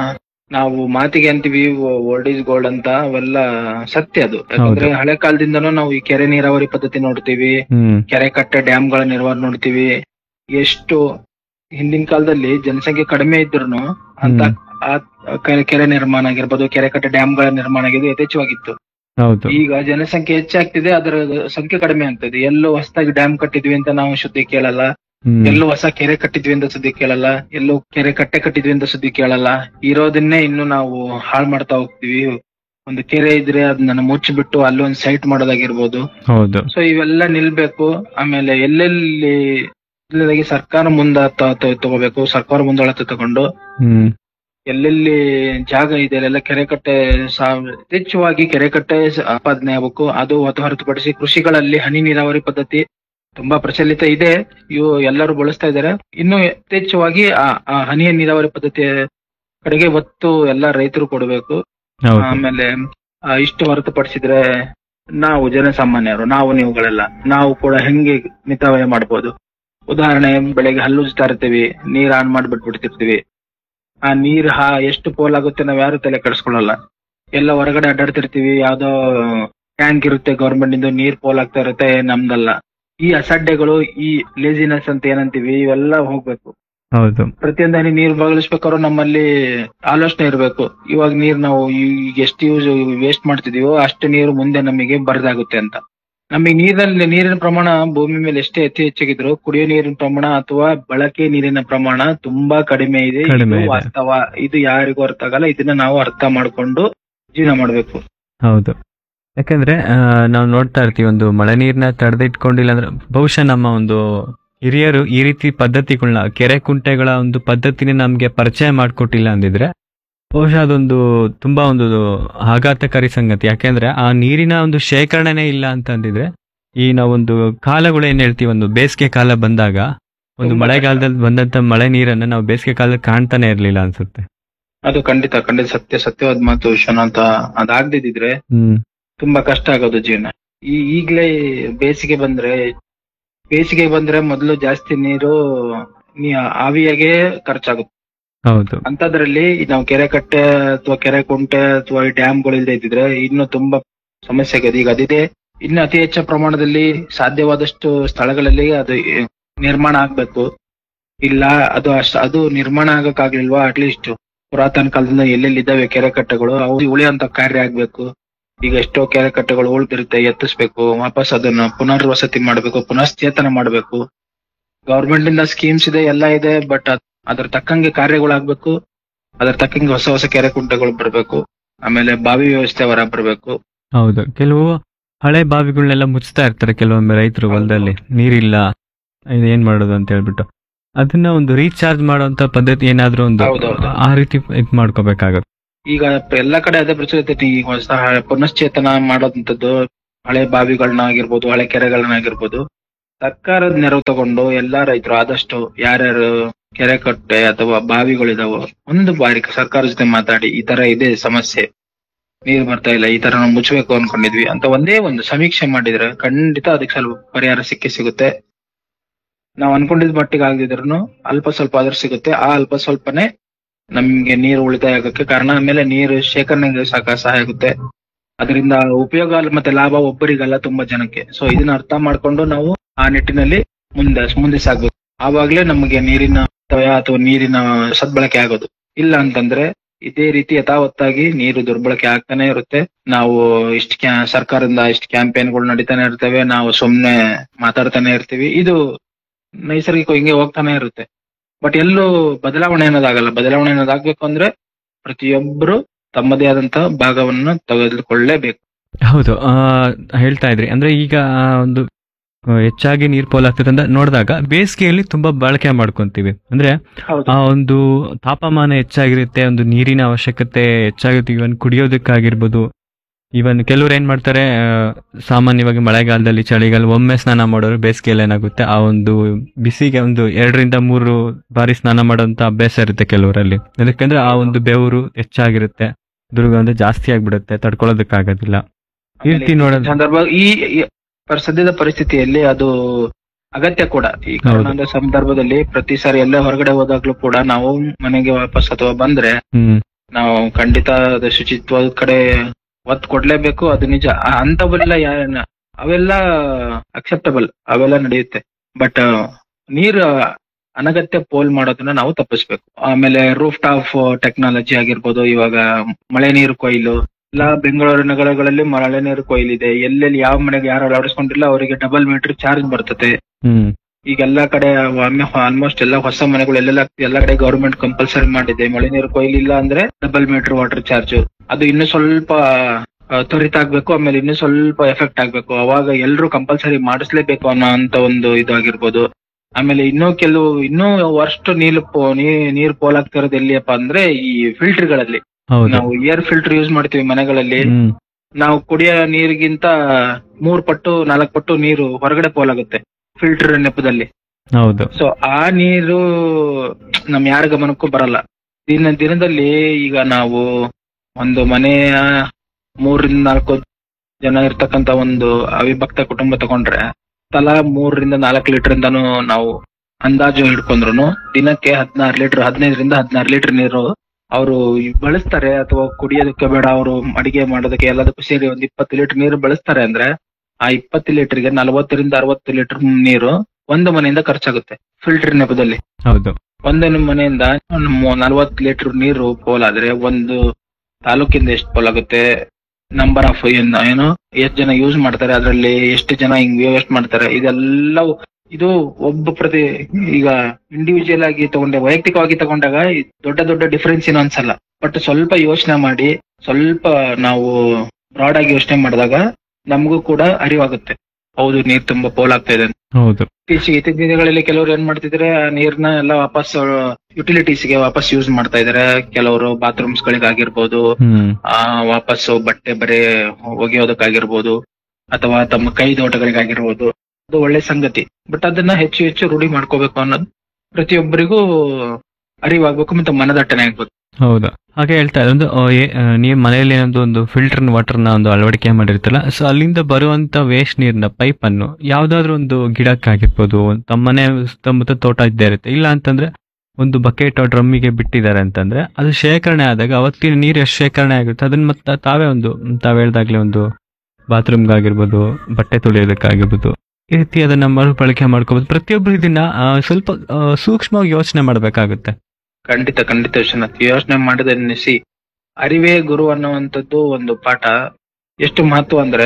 ನಾವು ಮಾತಿಗೆ ಅಂತೀವಿ ಓಲ್ಡ್ ಈಸ್ ಗೋಲ್ಡ್ ಅಂತ, ಅವೆಲ್ಲ ಸತ್ಯ ಅದು. ಯಾಕಂದ್ರೆ ಹೌದು. ಹಳೆ ಕಾಲದಿಂದನೂ ನಾವು ಈ ಕೆರೆ ನೀರಾವರಿ ಪದ್ಧತಿ ನೋಡ್ತೀವಿ, ಹ್ಮ್. ಕೆರೆ ಕಟ್ಟೆ ಡ್ಯಾಮ್ಗಳ ನಿರ್ವಹಣೆ ನೋಡ್ತೀವಿ. ಎಷ್ಟು ಹಿಂದಿನ ಕಾಲದಲ್ಲಿ ಜನಸಂಖ್ಯೆ ಕಡಿಮೆ ಇದ್ರು ಅಂತ ಹ್ಮ್. ಆ ಕೆರೆ ಕೆರೆ ನಿರ್ಮಾಣ ಆಗಿರ್ಬೋದು, ಕೆರೆ ಕಟ್ಟೆ ಡ್ಯಾಮ್ಗಳ ನಿರ್ಮಾಣ ಆಗಿದ್ದು ಯಥೇಚ್ಛವಾಗಿತ್ತು. ಹೌದು. ಈಗ ಜನಸಂಖ್ಯೆ ಹೆಚ್ಚಾಗ್ತಿದೆ, ಅದರ ಸಂಖ್ಯೆ ಕಡಿಮೆ ಆಗ್ತದೆ. ಎಲ್ಲೋ ಹೊಸದಾಗಿ ಡ್ಯಾಮ್ ಕಟ್ಟಿದ್ವಿ ಅಂತ ನಾವು ಸುದ್ದಿ ಕೇಳಲ್ಲ, ಹ್ಮ್. ಎಲ್ಲೋ ಹೊಸ ಕೆರೆ ಕಟ್ಟಿದ್ವಿ ಅಂತ ಸುದ್ದಿ ಕೇಳಲ್ಲ, ಎಲ್ಲೋ ಕೆರೆ ಕಟ್ಟೆ ಕಟ್ಟಿದ್ವಿ ಅಂತ ಸುದ್ದಿ ಕೇಳಲ್ಲ. ಇರೋದನ್ನೇ ಇನ್ನು ನಾವು ಹಾಳು ಮಾಡ್ತಾ ಹೋಗ್ತೀವಿ. ಒಂದು ಕೆರೆ ಇದ್ರೆ ಅದನ್ನ ಮುಚ್ಚಿಬಿಟ್ಟು ಅಲ್ಲೊಂದು ಸೈಟ್ ಮಾಡೋದಾಗಿರ್ಬೋದು. ಹೌದು. ಸೊ ಇವೆಲ್ಲ ನಿಲ್ಬೇಕು. ಆಮೇಲೆ ಎಲ್ಲೆಲ್ಲಿ ಇಲ್ಲದಾಗಿ ಸರ್ಕಾರ ಮುಂದ ತ- ತ- ತಗೋಬೇಕು, ಸರ್ಕಾರ ಮುಂದಾಳತೆ ತಗೊಂಡು ಹ್ಮ್. ಎಲ್ಲೆಲ್ಲಿ ಜಾಗ ಇದೆ ಅಲ್ಲೆಲ್ಲ ಕೆರೆ ಕಟ್ಟೆ ಸಾ- ಯಥೇಚ್ಛವಾಗಿ ಕೆರೆ ಕಟ್ಟೆ ಉತ್ಪಾದನೆ ಆಗ್ಬೇಕು. ಅದು ಹೊತ್ತು ಹೊರತುಪಡಿಸಿ ಕೃಷಿಗಳಲ್ಲಿ ಹನಿ ನೀರಾವರಿ ಪದ್ಧತಿ ತುಂಬಾ ಪ್ರಚಲಿತ ಇದೆ, ಇವು ಎಲ್ಲರೂ ಬಳಸ್ತಾ ಇದ್ದಾರೆ. ಇನ್ನು ಯಥೇಚ್ಛವಾಗಿ ಆ ಆ ಹನಿ ನೀರಾವರಿ ಪದ್ಧತಿಯ ಕಡೆಗೆ ಒತ್ತು ಎಲ್ಲ ರೈತರು ಕೊಡಬೇಕು. ಹೌದು. ಆಮೇಲೆ ಆ, ಇಷ್ಟು ಹೊರತುಪಡಿಸಿದ್ರೆ ನಾವು ಜನಸಾಮಾನ್ಯರು, ನಾವು ನೀವುಗಳೆಲ್ಲ ನಾವು ಕೂಡ ಹೆಂಗೆ ಮಿತವ್ಯಯ ಮಾಡ್ಬೋದು. ಉದಾಹರಣೆ, ಬೆಳಗ್ಗೆ ಹಲ್ಲುಜ್ತಾ ಇರ್ತೀವಿ, ನೀರ್ ಆನ್ ಮಾಡ್ಬಿಟ್ಬಿಡ್ತಿರ್ತೀವಿ. ಆ ನೀರ್ ಹಾ ಎಷ್ಟು ಪೋಲ್ ಆಗುತ್ತೆ ನಾವ್ ಯಾರು ತಲೆ ಕೆಡಿಸ್ಕೊಳ್ಳಲ್ಲ. ಎಲ್ಲ ಹೊರಗಡೆ ಅಡ್ಡಾಡ್ತಿರ್ತೀವಿ, ಯಾವ್ದೋ ಟ್ಯಾಂಕ್ ಇರುತ್ತೆ ಗವರ್ಮೆಂಟ್ ಇಂದ, ನೀರ್ ಪೋಲ್ ಆಗ್ತಾ ಇರುತ್ತೆ, ನಮ್ದಲ್ಲ. ಈ ಅಸಡ್ಡೆಗಳು, ಈ ಲೇಜಿನೆಸ್ ಅಂತ ಏನಂತೀವಿ, ಇವೆಲ್ಲ ಹೋಗ್ಬೇಕು. ಹೌದು. ಪ್ರತಿಯೊಂದು ಹನಿ ನೀರ್ ಬಳಸ್ಬೇಕಾದ್ರೂ ನಮ್ಮಲ್ಲಿ ಆಲೋಚನೆ ಇರಬೇಕು. ಇವಾಗ ನೀರ್ ನಾವು ಈಗ ಎಷ್ಟು ಯೂಸ್ ವೇಸ್ಟ್ ಮಾಡ್ತಿದೀವೋ ಅಷ್ಟು ನೀರು ಮುಂದೆ ನಮಗೆ ಬರದಾಗುತ್ತೆ ಅಂತ. ನಮಗೆ ನೀರಲ್ಲಿ ನೀರಿನ ಪ್ರಮಾಣ ಭೂಮಿ ಮೇಲೆ ಎಷ್ಟೇ ಅತಿ ಹೆಚ್ಚಾಗಿದ್ರು ಕುಡಿಯೋ ನೀರಿನ ಪ್ರಮಾಣ ಅಥವಾ ಬಳಕೆ ನೀರಿನ ಪ್ರಮಾಣ ತುಂಬಾ ಕಡಿಮೆ ಇದೆ. ಕಡಿಮೆ ಇದು ಇದೆ. ವಾಸ್ತವ. ಇದು ಯಾರಿಗೂ ಅರ್ಥ ಆಗಲ್ಲ. ಇದನ್ನ ನಾವು ಅರ್ಥ ಮಾಡ್ಕೊಂಡು ಜೀವನ ಮಾಡ್ಬೇಕು. ಹೌದು. ಯಾಕಂದ್ರೆ ಆ, ನಾವು ನೋಡ್ತಾ ಇರ್ತೀವಿ ಒಂದು ಮಳೆ ನೀರ್ನ ತಡೆದಿಟ್ಕೊಂಡಿಲ್ಲ ಅಂದ್ರೆ ಬಹುಶಃ ನಮ್ಮ ಒಂದು ಹಿರಿಯರು ಈ ರೀತಿ ಪದ್ಧತಿಗಳನ್ನ ಕೆರೆ ಕುಂಟೆಗಳ ಒಂದು ಪದ್ಧತಿನ ನಮ್ಗೆ ಪರಿಚಯ ಮಾಡಿಕೊಟ್ಟಿಲ್ಲ ಅಂದಿದ್ರೆ ಬಹುಶಃ ಅದೊಂದು ತುಂಬಾ ಒಂದು ಆಘಾತಕಾರಿ ಸಂಗತಿ. ಯಾಕೆಂದ್ರೆ ಆ ನೀರಿನ ಒಂದು ಶೇಖರಣೆನೇ ಇಲ್ಲ ಅಂತ ಅಂದಿದ್ರೆ ಈ ನಾವೊಂದು ಕಾಲಗಳು ಏನ್ ಹೇಳ್ತೀವಿ, ಒಂದು ಬೇಸಿಗೆ ಕಾಲ ಬಂದಾಗ ಒಂದು ತುಂಬಾ ಮಳೆಗಾಲದಲ್ಲಿ ಬಂದಂತ ಮಳೆ ನೀರನ್ನ ನಾವು ಬೇಸಿಗೆ ಕಾಲದಲ್ಲಿ ಕಾಣ್ತಾನೆ ಇರ್ಲಿಲ್ಲ ಅನ್ಸುತ್ತೆ. ಅದು ಖಂಡಿತ ಖಂಡಿತ ಸತ್ಯ ಸತ್ಯವಾದ ಮಾತು ವಿಶ್ವನಾಥ. ಅದಾಗ್ದಿದ್ರೆ ಹ್ಮ್. ತುಂಬಾ ಕಷ್ಟ ಆಗೋದು ಜೀವನ. ಈ ಈಗ್ಲೇ ಬೇಸಿಗೆ ಬಂದ್ರೆ ಬೇಸಿಗೆ ಬಂದ್ರೆ ಮೊದಲು ಜಾಸ್ತಿ ನೀರು ನೀ- ಆವಿಯಾಗೆ ಖರ್ಚಾಗುತ್ತೆ. ಹೌದು. ಅಂತದ್ರಲ್ಲಿ ನಾವು ಕೆರೆ ಕಟ್ಟೆ ಅಥವಾ ಕೆರೆ ಕುಂಟೆ ಅಥವಾ ಈ ಡ್ಯಾಮ್ಗಳು ಇಲ್ಲದೆ ಇದ್ದಿದ್ರೆ ಇನ್ನು ತುಂಬಾ ಸಮಸ್ಯೆ ಆಗಿದೆ. ಈಗ ಅದಿದೆ, ಇನ್ನು ಅತಿ ಹೆಚ್ಚು ಪ್ರಮಾಣದಲ್ಲಿ ಸಾಧ್ಯವಾದಷ್ಟು ಸ್ಥಳಗಳಲ್ಲಿ ಅದು ನಿರ್ಮಾಣ ಆಗ್ಬೇಕು. ಇಲ್ಲ ಅದು ಅಷ್ಟ ಅದು ನಿರ್ಮಾಣ ಆಗಕ್ಕಾಗ್ಲಿಲ್ವಾ, ಅಟ್ಲೀಸ್ಟ್ ಪುರಾತನ ಕಾಲದಿಂದ ಎಲ್ಲೆಲ್ಲಿ ಇದ್ದಾವೆ ಕೆರೆ ಕಟ್ಟೆಗಳು ಅವು ಉಳಿಯುವಂತ ಕಾರ್ಯ ಆಗ್ಬೇಕು. ಈಗ ಎಷ್ಟೋ ಕೆರೆ ಕಟ್ಟೆಗಳು ಉಳ್ದಿರುತ್ತೆ, ಎತ್ತಿಸ್ಬೇಕು, ವಾಪಸ್ ಅದನ್ನ ಪುನರ್ವಸತಿ ಮಾಡ್ಬೇಕು, ಪುನಶ್ಚೇತನ ಮಾಡ್ಬೇಕು. ಗವರ್ಮೆಂಟ್ ಇಂದ ಸ್ಕೀಮ್ಸ್ ಇದೆ, ಎಲ್ಲ ಇದೆ. ಬಟ್ ಅದ್ರ ತಕ್ಕಂಗೆ ಕಾರ್ಯಗಳಾಗ್ಬೇಕು. ಅದ್ರ ತಕ್ಕಂಗೆ ಹೊಸ ಹೊಸ ಕೆರೆ ಕುಂಟೆಗಳು ಬರ್ಬೇಕು. ಆಮೇಲೆ ಬಾವಿ ವ್ಯವಸ್ಥೆ ಹೊರ ಬರ್ಬೇಕು. ಹೌದು. ಕೆಲವು ಹಳೆ ಬಾವಿಗಳನ್ನೆಲ್ಲ ಮುಚ್ತಾ ಇರ್ತಾರೆ ಕೆಲವೊಮ್ಮೆ ರೈತರು ಹೊಲದಲ್ಲಿ, ನೀರಿಲ್ಲ ಇದು ಏನ್ ಮಾಡೋದು ಅಂತ ಹೇಳ್ಬಿಟ್ಟು ಅದನ್ನ ಒಂದು ರೀಚಾರ್ಜ್ ಮಾಡುವಂತ ಪದ್ಧತಿ ಏನಾದ್ರೂ ಒಂದು ಹೌದೌದು. ಆ ರೀತಿ ಇದ್ ಮಾಡ್ಕೋಬೇಕಾಗುತ್ತೆ. ಈಗ ಎಲ್ಲಾ ಕಡೆ ಅದೇ ಪ್ರಚಲಿತ. ಈಗ ಹೊಸ ಪುನಶ್ಚೇತನ ಮಾಡೋದಂಥದ್ದು ಹಳೆ ಬಾವಿಗಳನ್ನ ಆಗಿರ್ಬೋದು, ಹಳೆ ಕೆರೆಗಳನ್ನ ಆಗಿರ್ಬೋದು ಸರ್ಕಾರದ ನೆರವು ತಗೊಂಡು ಎಲ್ಲಾ ರೈತರು ಆದಷ್ಟು ಯಾರ್ಯಾರು ಕೆರೆ ಕಟ್ಟೆ ಅಥವಾ ಬಾವಿಗಳಿದಾವೋ ಒಂದು ಬಾರಿ ಸರ್ಕಾರ ಜೊತೆ ಮಾತಾಡಿ ಈ ತರ ಇದೆ ಸಮಸ್ಯೆ, ನೀರ್ ಬರ್ತಾ ಇಲ್ಲ, ಈ ತರ ನಾವು ಮುಚ್ಚಬೇಕು ಅನ್ಕೊಂಡಿದ್ವಿ ಅಂತ ಒಂದೇ ಒಂದು ಸಮೀಕ್ಷೆ ಮಾಡಿದ್ರೆ ಖಂಡಿತ ಅದಕ್ಕೆ ಸ್ವಲ್ಪ ಪರಿಹಾರ ಸಿಕ್ಕೇ ಸಿಗುತ್ತೆ. ನಾವ್ ಅನ್ಕೊಂಡಿದ್ ಮಟ್ಟಿಗೆ ಆಗದಿದ್ರು ಅಲ್ಪ ಸ್ವಲ್ಪ ಆದ್ರೂ ಸಿಗುತ್ತೆ. ಆ ಅಲ್ಪ ಸ್ವಲ್ಪನೇ ನಮ್ಗೆ ನೀರು ಉಳಿತಾಯ ಆಗಕ್ಕೆ ಕಾರಣ. ಆಮೇಲೆ ನೀರು ಶೇಖರಣೆಗೆ ಸಾಕ ಸಹಾಯ ಆಗುತ್ತೆ. ಅದರಿಂದ ಉಪಯೋಗ ಮತ್ತೆ ಲಾಭ ಒಬ್ಬರಿಗಲ್ಲ, ತುಂಬಾ ಜನಕ್ಕೆ. ಸೊ ಇದನ್ನ ಅರ್ಥ ಮಾಡ್ಕೊಂಡು ನಾವು ಆ ನಿಟ್ಟಿನಲ್ಲಿ ಮುಂದೆ ಮುಂದೆ ಸಾಗ್ಬೇಕು. ಆವಾಗ್ಲೇ ನಮಗೆ ನೀರಿನ ಅಪವ್ಯಯ ಅಥವಾ ನೀರಿನ ಸದ್ಬಳಕೆ ಆಗೋದು. ಇಲ್ಲ ಅಂತಂದ್ರೆ ಇದೇ ರೀತಿ ಯಥಾವತ್ತಾಗಿ ನೀರು ದುರ್ಬಳಕೆ ಆಗ್ತಾನೆ ಇರುತ್ತೆ. ನಾವು ಇಷ್ಟ ಕ್ಯಾ ಸರ್ಕಾರದಿಂದ ಇಷ್ಟ ಕ್ಯಾಂಪೇನ್ಗಳು ನಡೀತಾನೆ ಇರ್ತವೆ, ನಾವು ಸುಮ್ನೆ ಮಾತಾಡ್ತಾನೆ ಇರ್ತೀವಿ. ಇದು ನೈಸರ್ಗಿಕ ಹಿಂಗೆ ಹೋಗ್ತಾನೆ ಇರುತ್ತೆ. ಬಟ್ ಎಲ್ಲೂ ಬದಲಾವಣೆ ಅನ್ನೋದಾಗಲ್ಲ. ಬದಲಾವಣೆ ಅನ್ನೋದಾಗ್ಬೇಕು ಅಂದ್ರೆ ಪ್ರತಿಯೊಬ್ಬರು ತಮ್ಮದೇ ಆದಂತ ಭಾಗವನ್ನು ತೆಗೆದುಕೊಳ್ಳಲೇಬೇಕು. ಹೌದು, ಆ, ಹೇಳ್ತಾ ಇದ್ರಿ ಅಂದ್ರೆ ಈಗ ಆ ಒಂದು ಆ, ಹೆಚ್ಚಾಗಿ ನೀರ್ ಪೋಲಾಗ್ತದೆ ಅಂತ ನೋಡಿದಾಗ ಬೇಸಿಗೆಯಲ್ಲಿ ತುಂಬಾ ಬಳಕೆ ಮಾಡ್ಕೊಂತೀವಿ. ಅಂದ್ರೆ ಹೌದು. ಆ ಒಂದು ತಾಪಮಾನ ಹೆಚ್ಚಾಗಿರುತ್ತೆ, ಒಂದು ನೀರಿನ ಅವಶ್ಯಕತೆ ಹೆಚ್ಚಾಗಿರುತ್ತೆ. ಇವನ್ ಕುಡಿಯೋದಕ್ಕಾಗಿರ್ಬೋದು. ಇವನ್ ಕೆಲವ್ರು ಏನ್ ಮಾಡ್ತಾರೆ, ಆ, ಸಾಮಾನ್ಯವಾಗಿ ಮಳೆಗಾಲದಲ್ಲಿ ಚಳಿಗಾಲ ಒಮ್ಮೆ ಸ್ನಾನ ಮಾಡೋರು, ಬೇಸಿಗೆಯಲ್ಲಿ ಏನಾಗುತ್ತೆ ಆ ಒಂದು ಬಿಸಿಗೆ ಒಂದು ಎರಡರಿಂದ ಮೂರು ಬಾರಿ ಸ್ನಾನ ಮಾಡೋಂತ ಅಭ್ಯಾಸ ಇರುತ್ತೆ ಕೆಲವರಲ್ಲಿ. ಯಾಕಂದ್ರೆ ಆ ಒಂದು ಬೆವರು ಹೆಚ್ಚಾಗಿರುತ್ತೆ, ದುರ್ಗಂಧ ಜಾಸ್ತಿ ಆಗ್ಬಿಡುತ್ತೆ, ತಡ್ಕೊಳ್ಳೋದಕ್ಕಾಗೋದಿಲ್ಲ. ಈ ರೀತಿ ನೋಡೋದು ಸಂದರ್ಭ ಈ ಈ ಪರ್- ಸದ್ಯದ ಪರಿಸ್ಥಿತಿಯಲ್ಲಿ ಅದು ಅಗತ್ಯ ಕೂಡ. ಈ ಕೊರೋನಾದ ಸಂದರ್ಭದಲ್ಲಿ ಪ್ರತಿ ಸಾರಿ ಎಲ್ಲ ಹೊರಗಡೆ ಹೋದಾಗ್ಲೂ ಕೂಡ ನಾವು ಮನೆಗೆ ವಾಪಸ್ ಅಥವಾ ಬಂದ್ರೆ ಹ್ಮ್ ನಾವು ಖಂಡಿತ ಅದು ಶುಚಿತ್ವದ ಕಡೆ ಒತ್ತು ಕೊಡ್ಲೇಬೇಕು. ಅದು ನಿಜ. ಆ ಅಂತವೆಲ್ಲ ಯಾ- ಅವೆಲ್ಲ ಅಕ್ಸೆಪ್ಟಬಲ್, ಅವೆಲ್ಲ ನಡೆಯುತ್ತೆ. ಬಟ್ ನೀರು ಅನಗತ್ಯ ಪೋಲ್ ಮಾಡೋದನ್ನ ನಾವು ತಪ್ಪಿಸ್ಬೇಕು. ಆಮೇಲೆ ರೂಫ್ ಟಾಪ್ ಟೆಕ್ನಾಲಜಿ ಆಗಿರ್ಬೋದು, ಇವಾಗ ಮಳೆ ನೀರು ಕೊಯ್ಲು ಎಲ್ಲ ಬೆಂಗಳೂರು ನಗರಗಳಲ್ಲಿ ಮಳೆ ನೀರು ಕೊಯ್ಲಿದೆ. ಎಲ್ಲೆಲ್ಲಿ ಯಾವ ಮನೆಗೆ ಯಾರು ಅಳವಡಿಸ್ಕೊಂಡಿಲ್ಲ ಅವರಿಗೆ ಡಬಲ್ ಮೀಟರ್ ಚಾರ್ಜ್ ಬರ್ತದೆ. ಹ್ಮ್ ಈಗ ಎಲ್ಲಾ ಕಡೆ ಆಲ್ಮೋಸ್ಟ್ ಎಲ್ಲ ಹೊಸ ಮನೆಗಳು ಎಲ್ಲೆಲ್ಲ ಎಲ್ಲ ಕಡೆ ಗವರ್ಮೆಂಟ್ ಕಂಪಲ್ಸರಿ ಮಾಡಿದೆ. ಮಳೆ ನೀರು ಕೊಯ್ಲಿಲ್ಲ ಅಂದ್ರೆ ಡಬಲ್ ಮೀಟರ್ ವಾಟರ್ ಚಾರ್ಜ್. ಅದು ಇನ್ನು ಸ್ವಲ್ಪ ಆ, ತ್ವರಿತ ಆಗ್ಬೇಕು. ಆಮೇಲೆ ಇನ್ನು ಸ್ವಲ್ಪ ಎಫೆಕ್ಟ್ ಆಗ್ಬೇಕು. ಅವಾಗ ಎಲ್ರು ಕಂಪಲ್ಸರಿ ಮಾಡಿಸ್ಲೇಬೇಕು ಅನ್ನೋ ಅಂತ ಒಂದು ಇದಾಗಿರ್ಬೋದು. ಆಮೇಲೆ ಇನ್ನೂ ಕೆಲವು ಇನ್ನೂ ವರ್ಸ್ಟ್ ನೀರು ಪೋ ನೀ- ನೀರ್ ಪೋಲಾಗ್ತಿರೋದು ಎಲ್ಲಿಯಪ್ಪ ಅಂದ್ರೆ ಈ ಫಿಲ್ಟರ್ ಗಳಲ್ಲಿ. ಹೌದು. ನಾವು ಏರ್ ಫಿಲ್ಟರ್ ಯೂಸ್ ಮಾಡ್ತೀವಿ ಮನೆಗಳಲ್ಲಿ. ಹ್ಮ್ ನಾವು ಕುಡಿಯೋ ನೀರಿಗಿಂತ ಮೂರ್ ಪಟ್ಟು ನಾಲ್ಕು ಪಟ್ಟು ನೀರು ಹೊರಗಡೆ ಪೋಲಾಗುತ್ತೆ ಫಿಲ್ಟರ್ ನೆಪದಲ್ಲಿ. ಹೌದು. ಸೊ ಆ ನೀರು ನಮ್ ಯಾರ ಗಮನಕ್ಕೂ ಬರಲ್ಲ. ದಿನ ದಿನದಲ್ಲಿ ಈಗ ನಾವು ಒಂದು ಮನೆಯ ಮೂರರಿಂದ ನಾಲ್ಕು ಜನ ಇರ್ತಕ್ಕಂತ ಒಂದು ಅವಿಭಕ್ತ ಕುಟುಂಬ ತಗೊಂಡ್ರೆ ತಲಾ ಮೂರರಿಂದ ನಾಲ್ಕು ಲೀಟರ್ ಇಂದಾನು ನಾವು ಅಂದಾಜು ಹಿಡ್ಕೊಂಡ್ರು ದಿನಕ್ಕೆ ಹದಿನಾರು ಲೀಟರ್ ಹದಿನೈದರಿಂದ ಹದಿನಾರು ಲೀಟರ್ ನೀರು ಅವರು ಬಳಸ್ತಾರೆ. ಅಥವಾ ಕುಡಿಯೋದಕ್ಕೆ ಬೇಡ, ಅವರು ಅಡಿಗೆ ಮಾಡೋದಕ್ಕೆ ಎಲ್ಲದಕ್ಕೂ ಸೇರಿ ಒಂದ್ ಇಪ್ಪತ್ತು ಲೀಟರ್ ನೀರು ಬಳಸ್ತಾರೆ ಅಂದ್ರೆ ಆ ಇಪ್ಪತ್ತು ಲೀಟರ್ಗೆ ನಲವತ್ತರಿಂದ ಅರವತ್ತು ಲೀಟರ್ ನೀರು ಒಂದು ಮನೆಯಿಂದ ಖರ್ಚಾಗುತ್ತೆ ಫಿಲ್ಟರ್ ನೆಪದಲ್ಲಿ. ಹೌದು. ಒಂದು ಮನೆಯಿಂದ ನಲವತ್ತು ಲೀಟರ್ ನೀರು ಪೋಲಾದ್ರೆ ಒಂದು ತಾಲೂಕಿಂದ ಎಷ್ಟು ಪೋಲಾಗುತ್ತೆ, ನಂಬರ್ ಆಫ್ ಏನು ಎಷ್ಟು ಜನ ಯೂಸ್ ಮಾಡ್ತಾರೆ, ಅದರಲ್ಲಿ ಎಷ್ಟು ಜನ ಹಿಂಗ್ ವೇಸ್ಟ್ ಮಾಡ್ತಾರೆ, ಇದೆಲ್ಲ ಇದು ಒಬ್ಬ ಪ್ರತಿ ಈಗ ಇಂಡಿವಿಜುವಲ್ ಆಗಿ ತಗೊಂಡೆ ವೈಯಕ್ತಿಕವಾಗಿ ತಗೊಂಡಾಗ ಇದ್ ದೊಡ್ಡ ದೊಡ್ಡ ಡಿಫರೆನ್ಸ್ ಏನು ಅನ್ಸಲ್ಲ. ಬಟ್ ಸ್ವಲ್ಪ ಯೋಚನೆ ಮಾಡಿ ಸ್ವಲ್ಪ ನಾವು ಬ್ರಾಡ್ ಆಗಿ ಯೋಚನೆ ಮಾಡಿದಾಗ ನಮಗೂ ಕೂಡ ಅರಿವಾಗುತ್ತೆ, ಹೌದು ನೀರ್ ತುಂಬಾ ಪೋಲಾಗ್ತಾ ಇದೆ ಅಂತ. ಹೌದು. ಇತ್ತೀಚೆಗೆ ಇತ್ತೀಚಿನ ದಿನಗಳಲ್ಲಿ ಕೆಲವರು ಏನ್ ಮಾಡ್ತಿದ್ರೆ ಆ ನೀರ್ನ ಎಲ್ಲ ವಾಪಸ್ ಯುಟಿಲಿಟೀಸ್ ಗೆ ವಾಪಸ್ ಯೂಸ್ ಮಾಡ್ತಾ ಇದಾರೆ. ಕೆಲವರು ಬಾತ್ರೂಮ್ಸ್ ಗಳಿಗಾಗಿರ್ಬೋದು, ಹ್ಮ್ ಆ ವಾಪಸ್ ಬಟ್ಟೆ ಬರೆ ಒಗೆಯೋದಕ್ಕಾಗಿರ್ಬೋದು, ಅಥವಾ ತಮ್ಮ ಕೈ ತೋಟಗಳಿಗಾಗಿರ್ಬೋದು. ಅದು ಒಳ್ಳೆ ಸಂಗತಿ. ಬಟ್ ಅದನ್ನ ಹೆಚ್ಚು ಹೆಚ್ಚು ರೂಢಿ ಮಾಡ್ಕೋಬೇಕು ಅನ್ನೋದು ಪ್ರತಿಯೊಬ್ಬರಿಗೂ ಅರಿವಾಗ್ಬೇಕು ಮತ್ತೆ ಮನದಟ್ಟನೆ ಆಗ್ಬೇಕು. ಹೌದಾ. ಹಾಗೆ ಹೇಳ್ತಾ ಇದ್ರೆ ಒಂದು ಆ, ಏ- ಆ, ನೀವು ಮನೆಯಲ್ಲಿ ಏನೊಂದು ಒಂದು ಫಿಲ್ಟರ್ ವಾಟರ್ನ ಒಂದು ಅಳವಡಿಕೆ ಮಾಡಿರ್ತೀರಲ್ಲ, ಸೊ ಅಲ್ಲಿಂದ ಬರುವಂತ ವೇಸ್ಟ್ ನೀರಿನ ಪೈಪ್ ಅನ್ನು ಯಾವ್ದಾದ್ರು ಒಂದು ಗಿಡಕ್ಕಾಗಿರ್ಬೋದು, ತಮ್ಮನೆ ಸುತ್ತಮುತ್ತ ತೋಟ ಇದ್ದೇ ಇರುತ್ತೆ. ಇಲ್ಲ ಅಂತಂದ್ರೆ ಒಂದು ಬಕೆಟ್ ಡ್ರಮ್ಮಿಗೆ ಬಿಟ್ಟಿದ್ದಾರೆ ಅಂತಂದ್ರೆ ಅದು ಶೇಖರಣೆ ಆದಾಗ ಅವತ್ತಿನ ನೀರು ಎಷ್ಟು ಶೇಖರಣೆ ಆಗುತ್ತೆ ಅದನ್ನ ಮತ್ತೆ ತಾವೇ ಒಂದು ತಾವ್ ಹೇಳ್ದಾಗ್ಲೇ ಒಂದು ಬಾತ್ರೂಮ್ಗಾಗಿರ್ಬೋದು, ಬಟ್ಟೆ ತೊಳೆಯೋದಕ್ಕಾಗಿರ್ಬೋದು, ಈ ರೀತಿ ಅದನ್ನ ಮರುಬಳಕೆ ಮಾಡ್ಕೋಬಹುದು. ಪ್ರತಿಯೊಬ್ರು ಇದನ್ನ ಆ, ಸ್ವಲ್ಪ ಆ, ಸೂಕ್ಷ್ಮವಾಗಿ ಯೋಚನೆ ಮಾಡ್ಬೇಕಾಗುತ್ತೆ. ಖಂಡಿತ ಖಂಡಿತ ವಿಶ್ವನಾಥ್, ಯೋಚನೆ ಮಾಡಿದ ನಿಸಿ ಅರಿವೇ ಗುರು ಅನ್ನುವಂಥದ್ದು ಒಂದು ಪಾಠ ಎಷ್ಟು ಮಹತ್ವ ಅಂದ್ರೆ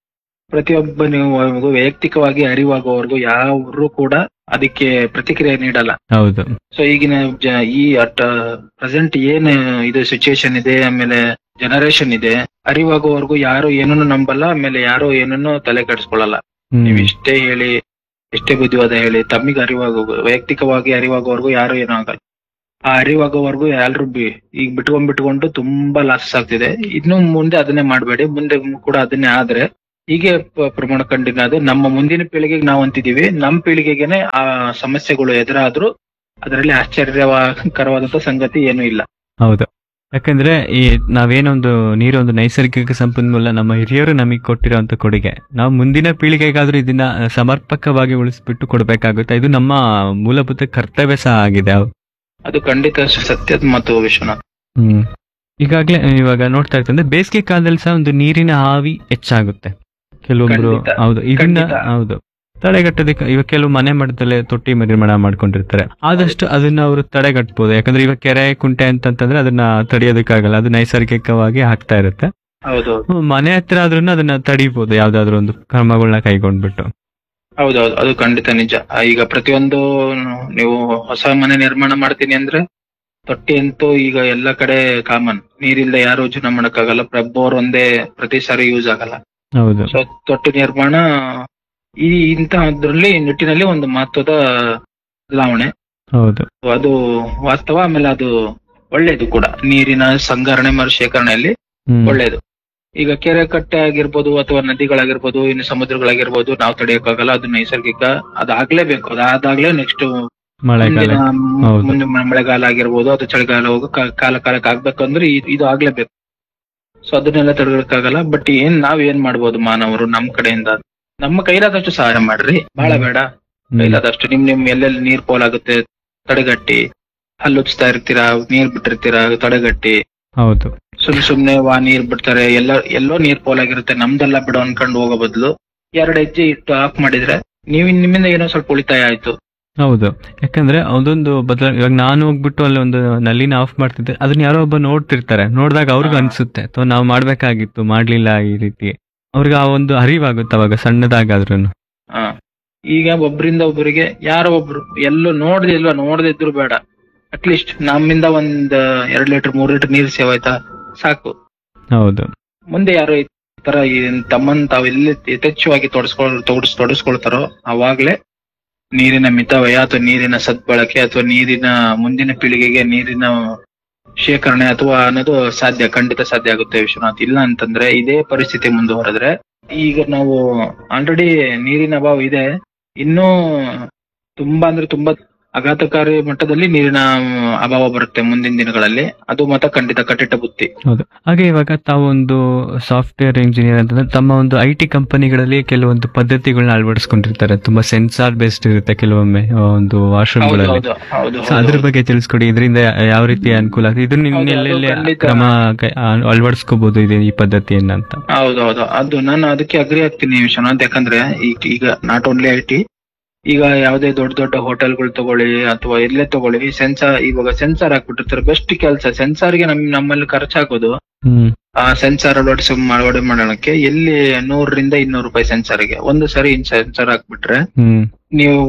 ಪ್ರತಿಯೊಬ್ಬನಿಗೂ ವೈಯಕ್ತಿಕವಾಗಿ ಅರಿವಾಗುವವರೆಗೂ ಯಾರು ಕೂಡ ಅದಕ್ಕೆ ಪ್ರತಿಕ್ರಿಯೆ ನೀಡಲ್ಲ. ಹೌದು. ಸೊ ಈಗಿನ ಜ- ಈ ಅಟ್ ಪ್ರೆಸೆಂಟ್ ಏನ್ ಇದು ಸಿಚುಯೇಷನ್ ಇದೆ, ಆಮೇಲೆ ಜನರೇಷನ್ ಇದೆ, ಅರಿವಾಗುವವರೆಗೂ ಯಾರು ಏನನ್ನು ನಂಬಲ್ಲ, ಆಮೇಲೆ ಯಾರು ಏನನ್ನು ತಲೆ ಕೆಡಿಸ್ಕೊಳ್ಳಲ್ಲ. ಹ್ಮ್. ನೀವ್ ಇಷ್ಟೇ ಹೇಳಿ ಎಷ್ಟೇ ಬುದ್ಧಿವಾದ ಹೇಳಿ ತಮ್ಮಿಗೆ ಅರಿವಾಗೋ ವೈಯಕ್ತಿಕವಾಗಿ ಅರಿವಾಗೋವರೆಗೂ ಯಾರು ಏನೂ ಆಗಲ್ಲ. ಆ ಅರಿವಾಗೋವರೆಗೂ ಯಾರು ಬಿ- ಈಗ ಬಿಟ್ಕೊಂಡ್ ಬಿಟ್ಕೊಂಡು ತುಂಬಾ ಲಾಸ್ ಆಗ್ತಿದೆ. ಇನ್ನು ಮುಂದೆ ಅದನ್ನೇ ಮಾಡ್ಬೇಡಿ. ಮುಂದೆ ಕೂಡ ಅದನ್ನೇ ಆದ್ರೆ ಹೀಗೆ ಪ- ಪ್ರಮಾಣ ಕಂಡಿದೆ. ನಮ್ಮ ಮುಂದಿನ ಪೀಳಿಗೆಗೆ ನಾವು ಅಂತಿದೀವಿ, ನಮ್ಮ ಪೀಳಿಗೆಗೆನೆ ಆ ಸಮಸ್ಯೆಗಳು ಎದುರಾದ್ರೂ ಅದರಲ್ಲಿ ಆಶ್ಚರ್ಯಕರವಾದಂತ ಸಂಗತಿ ಏನೂ ಇಲ್ಲ. ಹೌದು. ಯಾಕಂದ್ರೆ ಈ ನಾವೇನೊಂದು ನೀರು ಒಂದು ನೈಸರ್ಗಿಕ ಸಂಪನ್ಮೂಲ, ನಮ್ಮ ಹಿರಿಯರು ನಮಗೆ ಕೊಟ್ಟಿರೋಂಥ ಕೊಡುಗೆ, ನಾವು ಮುಂದಿನ ಪೀಳಿಗೆಗಾದ್ರೂ ಇದನ್ನ ಸಮರ್ಪಕವಾಗಿ ಉಳಿಸ್ಬಿಟ್ಟು ಕೊಡ್ಬೇಕಾಗುತ್ತೆ. ಇದು ನಮ್ಮ ಮೂಲಭೂತ ಕರ್ತವ್ಯ ಸಹ ಆಗಿದೆ. ಅದು ಖಂಡಿತ ಸತ್ಯದ ಮಾತು ವಿಶ್ವನಾಥ್. ಹ್ಮ್ ಈಗಾಗ್ಲೇ ಇವಾಗ ನೋಡ್ತಾ ಇರ್ತಂದ್ರೆ ಬೇಸಿಗೆ ಕಾಲದಲ್ಲಿ ಸಹ ಒಂದು ನೀರಿನ ಆವಿ ಹೆಚ್ಚಾಗುತ್ತೆ ಕೆಲವೊಬ್ರು. ಖಂಡಿತ, ಹೌದು, ಇದನ್ನ ಖಂಡಿತ. ಹೌದು ತಡೆಗಟ್ಟೋದಕ್ಕೆ ಇವಾಗ ಕೆಲವು ಮನೆ ಮಟ್ಟದಲ್ಲೇ ತೊಟ್ಟಿ ನಿರ್ಮಾಣ ಮಾಡ್ಕೊಂಡಿರ್ತಾರೆ. ಆದಷ್ಟು ಅದನ್ನ ಅವರು ತಡೆಗಟ್ಬೋದು. ಯಾಕಂದ್ರೆ ಇವಾಗ ಕೆರೆ ಕುಂಟೆ ಅಂತಂತಂದ್ರೆ ಅದನ್ನ ತಡೆಯೋದಕ್ಕಾಗಲ್ಲ, ಅದು ನೈಸರ್ಗಿಕವಾಗಿ ಆಗ್ತಾ ಇರುತ್ತೆ. ಹೌದು ಹ್ಮ್, ಮನೆ ಹತ್ರ ಆದ್ರೂ ಅದನ್ನ ತಡಿಬಹುದು, ಯಾವ್ದಾದ್ರು ಒಂದು ಕ್ರಮಗಳನ್ನ ಕೈಗೊಂಡ್ಬಿಟ್ಟು. ಹೌದೌದು, ಅದು ಖಂಡಿತ ನಿಜ. ಆ, ಈಗ ಪ್ರತಿಯೊಂದು ನೀವು ಹೊಸ ಮನೆ ನಿರ್ಮಾಣ ಮಾಡ್ತೀನಿ ಅಂದ್ರೆ ತೊಟ್ಟಿ ಅಂತೂ ಈಗ ಎಲ್ಲ ಕಡೆ ಕಾಮನ್. ನೀರಿಲ್ಲದೆ ಯಾರು ಜೀವನ ಮಾಡಕ್ಕಾಗಲ್ಲ. ಬೋರ್ ಒಂದೇ ಪ್ರತಿ ಸಾರಿ ಯೂಸ್ ಆಗಲ್ಲ. ಹೌದು ಸೊ ತೊಟ್ಟಿ ನಿರ್ಮಾಣ ಈ ಇಂತಹದ್ರಲ್ಲಿ ನಿಟ್ಟಿನಲ್ಲಿ ಒಂದು ಮಹತ್ವದ ಬದಲಾವಣೆ. ಹೌದು ಅದು ವಾಸ್ತವ. ಆಮೇಲೆ ಅದು ಒಳ್ಳೇದು ಕೂಡ, ನೀರಿನ ಸಂಗ್ರಹಣೆ ಮತ್ತು ಶೇಖರಣೆಯಲ್ಲಿ ಹ್ಮ್ ಒಳ್ಳೇದು. ಈಗ ಕೆರೆ ಕಟ್ಟೆ ಆಗಿರ್ಬೋದು ಅಥವಾ ನದಿಗಳಾಗಿರ್ಬೋದು, ಇನ್ನು ಸಮುದ್ರಗಳಾಗಿರ್ಬೋದು, ನಾವು ತಡೆಯೋಕ್ಕಾಗಲ್ಲ. ಅದು ನೈಸರ್ಗಿಕ, ಅದಾಗ್ಲೇಬೇಕು. ಅದಾದಾಗ್ಲೇ ನೆಕ್ಸ್ಟ್ ಮಳೆಗಾಲ. ಮುಂದಿನ ಹೌದು. ಮುಂದೆ ಮಳೆಗಾಲ ಆಗಿರ್ಬೋದು, ಅದು ಚಳಿಗಾಲ ಹೋಗೋ ಕಾ- ಕಾಲ ಕಾಲಕ್ಕೆ ಆಗ್ಬೇಕು ಅಂದ್ರೆ ಇ- ಇದು ಆಗ್ಲೇಬೇಕು. ಸೊ ಅದನ್ನೆಲ್ಲ ತಡೆಯೋಕ್ಕಾಗಲ್ಲ. ಬಟ್ ಏನ್ ನಾವ್ ಏನ್ ಮಾಡ್ಬೋದು ಮಾನವರು ನಮ್ ಕಡೆಯಿಂದ? ನಮ್ಮ ಕೈಲಾದಷ್ಟು ಸಹಾಯ ಮಾಡ್ರಿ, ಬಹಳ ಬೇಡ, ಹ್ಮ್. ಕೈಲಾದಷ್ಟು. ನಿಮ್ ನಿಮ್ ಎಲ್ಲೆಲ್ಲಿ ನೀರ್ ಪೋಲಾಗುತ್ತೆ ತಡೆಗಟ್ಟಿ. ಹಲ್ಲುಚ್ತಾ ಇರ್ತೀರಾ, ನೀರ್ ಬಿಟ್ಟಿರ್ತೀರಾ, ತಡೆಗಟ್ಟಿ. ಹೌದು ಸುಮ್ ಸುಮ್ನೆ ವಾ ನೀರ್ ಬಿಡ್ತಾರೆ, ಎಲ್ಲ ಎಲ್ಲೋ ನೀರ್ ಪೋಲಾಗಿರುತ್ತೆ, ನಮ್ದೆಲ್ಲ ಬಿಡು ಅನ್ಕೊಂಡು ಹೋಗೋ ಬದಲು ಎರಡ್ ಹೆಜ್ಜೆ ಇಟ್ಟು ಆಫ್ ಮಾಡಿದ್ರೆ ನೀವು ನಿಮ್ಮಿಂದ ಏನೋ ಸ್ವಲ್ಪ ಉಳಿತಾಯ ಆಯ್ತು. ಹೌದು. ಯಾಕಂದ್ರೆ ಅದೊಂದು ಬದಲ ಇವಾಗ ನಾನು ಹೋಗ್ಬಿಟ್ಟು ಅಲ್ಲಿ ಒಂದು ನಲ್ಲಿನ ಆಫ್ ಮಾಡ್ತಿದ್ದೆ, ಅದನ್ನ ಯಾರೋ ಒಬ್ಬ ನೋಡ್ತಿರ್ತಾರೆ. ನೋಡಿದಾಗ ಅವ್ರಿಗೂ ಹಾ. ಅನ್ಸುತ್ತೆ ಅಥವಾ ನಾವು ಮಾಡ್ಬೇಕಾಗಿತ್ತು, ಮಾಡ್ಲಿಲ್ಲ, ಈ ರೀತಿ ಅವ್ರಿಗೆ ಆ ಒಂದು ಅರಿವಾಗುತ್ತೆ ಅವಾಗ ಸಣ್ಣದಾಗಾದ್ರೂ. ಹಾ, ಈಗ ಒಬ್ರಿಂದ ಒಬ್ಬರಿಗೆ ಯಾರೋ ಒಬ್ರು ಎಲ್ಲೋ ನೋಡ್ದೆ ಇಲ್ವಾ, ನೋಡ್ದೆ ಇದ್ರು ಬೇಡ, ಅಟ್ಲೀಸ್ಟ್ ನಮ್ಮಿಂದ ಒಂದ್ ಎರಡ್ ಲೀಟರ್ ಮೂರ್ ಲೀಟರ್ ನೀರ್ ಸೇವ್ ಆಯ್ತಾ ಸಾಕು. ಹೌದು ಮುಂದೆ ಯಾರೋ ಈ ತರ ಈ ತಮ್ಮನ್ ತಾವ್ ಎಲ್ಲಿ ಯಥೇಚ್ಛವಾಗಿ ತೊಡಸ್ಕೊಳ್ ತೊಡಸ್ ತೊಡಸ್ಕೊಳ್ತಾರೋ ಅವಾಗ್ಲೇ ನೀರಿನ ಮಿತವ್ಯಯ ಅಥವಾ ನೀರಿನ ಸದ್ಬಳಕೆ ಅಥವಾ ನೀರಿನ ಮುಂದಿನ ಪೀಳಿಗೆಗೆ ನೀರಿನ ಶೇಖರಣೆ ಅಥವಾ ಅನ್ನೋದು ಸಾಧ್ಯ, ಖಂಡಿತ ಸಾಧ್ಯ ಆಗುತ್ತೆ ವಿಶ್ವನಾಥ್. ಇಲ್ಲ ಅಂತಂದ್ರೆ ಇದೇ ಪರಿಸ್ಥಿತಿ ಮುಂದುವರೆದ್ರೆ, ಈಗ ನಾವು ಆಲ್ರೆಡಿ ನೀರಿನ ಅಭಾವ ಇದೆ, ಇನ್ನೂ ತುಂಬಾ ಅಂದ್ರೆ ತುಂಬಾ ಆಘಾತಕಾರಿ ಮಟ್ಟದಲ್ಲಿ ನೀರಿನ ಅಭಾವ ಬರುತ್ತೆ ಮುಂದಿನ ದಿನಗಳಲ್ಲಿ. ಅದು ಮತ ಖಂಡಿತ ಕಟ್ಟಿಟ್ಟ ಬುತ್ತಿ. ಹೌದು. ಹಾಗೆ ಇವಾಗ ತಾವು ಒಂದು ಸಾಫ್ಟ್ವೇರ್ ಇಂಜಿನಿಯರ್ ಅಂತಂದ್ರೆ ತಮ್ಮ ಒಂದು ಐ ಟಿ ಕಂಪನಿಗಳಲ್ಲಿ ಕೆಲವೊಂದು ಪದ್ಧತಿಗಳನ್ನ ಅಳವಡಿಸ್ಕೊಂಡಿರ್ತಾರೆ. ತುಂಬಾ ಸೆನ್ಸಾರ್ ಬೇಸ್ಡ್ ಇರುತ್ತೆ ಕೆಲವೊಮ್ಮೆ ಆ, ಒಂದು ಹೌದು ವಾಶ್ರೂಮ್ಗಳಲ್ಲಿ. ಹೌದು ಹೌದು ಸೊ ಅದ್ರ ಬಗ್ಗೆ ತಿಳಿಸ್ಕೊಡಿ, ಇದರಿಂದ ಯಾವ ರೀತಿ ಅನುಕೂಲ ಆಗ್ತದೆ, ಇದನ್ನ ಹೌದು, ಅದು ಎಲ್ಲೆಲ್ಲಿ ಖಂಡಿತ. ಕ್ರಮ ಕೈ- ಆ, ಅಳವಡಿಸ್ಕೋಬಹುದು ಇದೆ ಈ ಪದ್ಧತಿಯನ್ನ ಅಂತ. ಹೌದೌದು, ಅದು ನಾನು ಅದಕ್ಕೆ ಅಗ್ರಿ ಆಗ್ತೀನಿ ವಿಶ್ವನಾಥ್. ಯಾಕಂದ್ರೆ ಈಗ ಈಗ ನಾಟ್ ಓನ್ಲಿ ಐ ಟಿ, ಈಗ ಯಾವುದೇ ದೊಡ್ಡ ದೊಡ್ಡ ಹೋಟೆಲ್ಗಳು ತಗೊಳ್ಳಿ ಅಥವಾ ಎಲ್ಲೇ ತಗೊಳ್ಳಿ, ಸೆನ್ಸಾರ್ ಇವಾಗ ಸೆನ್ಸಾರ್ ಹಾಕ್ಬಿಟ್ಟಿರ್ತಾರೆ. ಬೆಸ್ಟ್ ಕೆಲಸ ಸೆನ್ಸಾರ್ಗೆ ನಮ್ ನಮ್ಮಲ್ಲಿ ಖರ್ಚಾಗೋದು ಹ್ಮ್ ಆ ಸೆನ್ಸಾರ್ ಅಳವಡಿಸಿ ಅಳವಡಿ ಮಾಡೋಣಕ್ಕೆ ಎಲ್ಲಿ ನೂರರಿಂದ ಇನ್ನೂರು ರೂಪಾಯಿ ಸೆನ್ಸಾರ್ಗೆ. ಒಂದು ಸರಿ ಸೆನ್ಸಾರ್ ಹಾಕ್ಬಿಟ್ರೆ ಹ್ಮ್ ನೀವು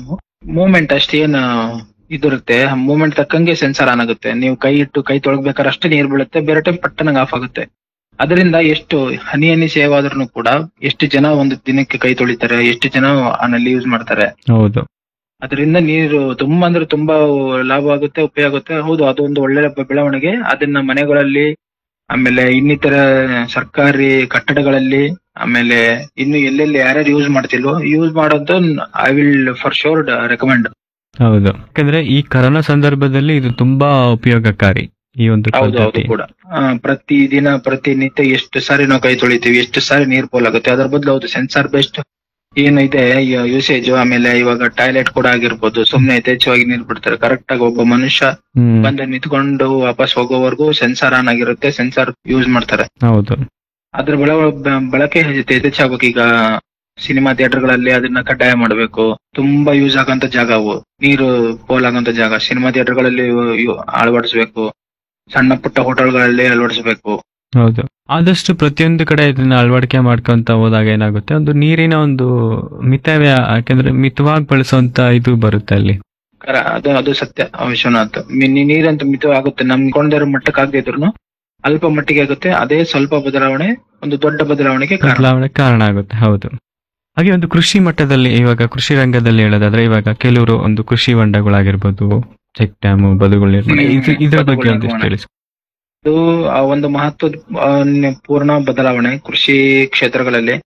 ಮೂಮೆಂಟ್ ಅಷ್ಟೇನು ಇದಿರುತ್ತೆ, ಮೂಮೆಂಟ್ ತಕ್ಕಂಗೆ ಸೆನ್ಸಾರ್ ಆನ್ ಆಗುತ್ತೆ. ನೀವು ಕೈ ಇಟ್ಟು ಕೈ ತೊಳಗ್ಬೇಕಾದ್ರೆ ಅಷ್ಟೇ ನೀರ್ ಬೀಳುತ್ತೆ, ಬೇರೆ ಟೈಮ್ ಪಟ್ಟನಂಗ್ ಆಫ್ ಆಗುತ್ತೆ. ಅದರಿಂದ ಎಷ್ಟು ಹನಿ ಹನಿ ಸೇವ್ ಆದ್ರೂ ಕೂಡ ಎಷ್ಟು ಜನ ಒಂದು ದಿನಕ್ಕೆ ಕೈ ತೊಳಿತಾರೆ, ಎಷ್ಟು ಜನ ಆನಲ್ಲಿ ಯೂಸ್ ಮಾಡ್ತಾರೆ. ಹೌದು ಅದರಿಂದ ನೀರು ತುಂಬಾ ಅಂದ್ರೆ ತುಂಬಾ ಲಾಭ ಆಗುತ್ತೆ, ಉಪಯೋಗ ಆಗುತ್ತೆ. ಹೌದು, ಅದೊಂದು ಒಳ್ಳೆ ಬೆಳವಣಿಗೆ. ಅದನ್ನ ಮನೆಗಳಲ್ಲಿ, ಆಮೇಲೆ ಇನ್ನಿತರ ಸರ್ಕಾರಿ ಕಟ್ಟಡಗಳಲ್ಲಿ, ಆಮೇಲೆ ಇನ್ನು ಎಲ್ಲೆಲ್ಲಿ ಯಾರ್ಯಾರು ಯೂಸ್ ಮಾಡ್ತಿಲ್ವೋ ಯೂಸ್ ಮಾಡೋದು I will for sure recommend. ಹೌದು. ಯಾಕಂದ್ರೆ ಈ ಕರೋನಾ ಸಂದರ್ಭದಲ್ಲಿ ಇದು ತುಂಬಾ ಉಪಯೋಗಕಾರಿ ಈ ಒಂದು ಹೌದು ಹೌದು ಪದ್ಧತಿ. ಕೂಡ. ಆ, ಪ್ರತಿ ದಿನ ಪ್ರತಿನಿತ್ಯ ಎಷ್ಟು ಸಾರಿ ನಾವು ಕೈ ತೊಳಿತೀವಿ, ಎಷ್ಟು ಸಾರಿ ನೀರ್ ಪೋಲಾಗುತ್ತೆ. ಅದರ ಬದಲು ಹೌದು ಸೆನ್ಸಾರ್ ಬೆಸ್ಟ್ ಏನಿದೆ ಯೂಸೇಜ್. ಆಮೇಲೆ ಇವಾಗ ಟಾಯ್ಲೆಟ್ ಕೂಡ ಆಗಿರ್ಬೋದು, ಸುಮ್ನೆ ಯಥೇಚ್ಛವಾಗಿ ನೀರ್ ಬಿಡ್ತಾರೆ. ಕರೆಕ್ಟ್ ಆಗಿ ಒಬ್ಬ ಮನುಷ್ಯ ಹ್ಮ್ ಬಂದು ನಿಂತ್ಕೊಂಡು ವಾಪಸ್ ಹೋಗೋವರೆಗೂ ಸೆನ್ಸಾರ್ ಆನ್ ಆಗಿರುತ್ತೆ, ಸೆನ್ಸಾರ್ ಯೂಸ್ ಮಾಡ್ತಾರೆ. ಹೌದು ಅದ್ರ ಬಳ ಬ- ಬಳಕೆ ಹೆಚ್ಚು- ಹೆಚ್ಚಾಗ್ಬೇಕು. ಈಗ ಸಿನಿಮಾ ಥಿಯೇಟರ್ ಗಳಲ್ಲಿ ಅದನ್ನ ಕಡ್ಡಾಯ ಮಾಡಬೇಕು. ತುಂಬಾ ಯೂಸ್ ಆಗಂತ ಜಾಗ ಅವು, ನೀರು ಪೋಲ್ ಆಗಂತ ಜಾಗ ಸಿನಿಮಾ ಥಿಯೇಟರ್ ಗಳಲ್ಲಿ ಯು- ಅಳವಡಿಸ್ಬೇಕು. ಸಣ್ಣ ಪುಟ್ಟ ಹೋಟೆಲ್ಗಳಲ್ಲಿ ಅಳವಡಿಸ್ಬೇಕು. ಹೌದು. ಆದಷ್ಟು ಪ್ರತಿಯೊಂದು ಕಡೆ ಇದನ್ನ ಅಳವಡಿಕೆ ಮಾಡ್ಕೊಂತ ಹೋದಾಗ ಏನಾಗುತ್ತೆ, ಒಂದು ನೀರಿನ ಒಂದು ಮಿತವ್ಯ, ಯಾಕಂದ್ರೆ ಮಿತವಾಗಿ ಬಳಸುವಂತ ಇದು ಬರುತ್ತೆ ಅಲ್ಲಿ. ಕರ ಅದು ಅದು ಸತ್ಯ ವಿಶ್ವನಾಥ್. ಮಿ- ನೀ- ನೀರಂತೂ ಮಿತವಾಗುತ್ತೆ. ನಮ್ ಕೊಂಡರ ಮಟ್ಟಕ್ಕೆ ಆಗದೆ ಇದ್ರು ಅಲ್ಪ ಮಟ್ಟಿಗೆ ಆಗುತ್ತೆ. ಅದೇ ಸ್ವಲ್ಪ ಬದಲಾವಣೆ ಒಂದು ದೊಡ್ಡ ಬದಲಾವಣೆಗೆ ಕಾರಣ. ಬದಲಾವಣೆ ಕಾರಣ ಆಗುತ್ತೆ. ಹೌದು. ಹಾಗೆ ಒಂದು ಕೃಷಿ ಮಟ್ಟದಲ್ಲಿ, ಇವಾಗ ಕೃಷಿ ರಂಗದಲ್ಲಿ ಹೇಳೋದಾದ್ರೆ, ಇವಾಗ ಕೆಲವರು ಒಂದು ಕೃಷಿ ಹೊಂಡಗಳಾಗಿರ್ಬೋದು, ಚೆಕ್ ಡ್ಯಾಮ್, ಬದುಗಳು ನಿರ್ಮಾಣ, ಇದು ಇದ್ರ ಬಗ್ಗೆ ಬದುಗಳ ಒಂದಿಷ್ಟು ನಿರ್ಮಾಣ. ತಿಳಿಸಿ. ಇದು ಆ ಒಂದು ಮಹತ್ವದ ಆ, ನ- ಪೂರ್ಣ ಬದಲಾವಣೆ ಕೃಷಿ ಕ್ಷೇತ್ರಗಳಲ್ಲಿ.